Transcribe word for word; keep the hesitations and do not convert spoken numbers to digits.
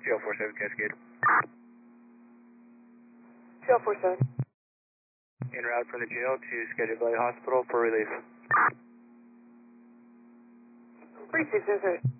Jail four seven Cascade. Jail four seven. En route from the jail to Skagit Valley Hospital for relief. three six zero.